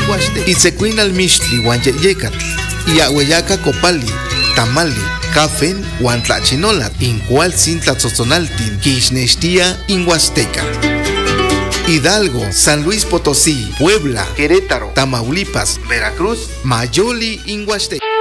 Huasteca. Itzecuin al Mixtli wan Yeyecat. Iahueyaca Copali, Tamali, Cafen wan Tlachinolat. Incual sin Tlatzotzonaltin, Quixnextia in Huasteca. Hidalgo, San Luis Potosí, Puebla, Querétaro, Tamaulipas, Veracruz, Mayoli in Huasteca.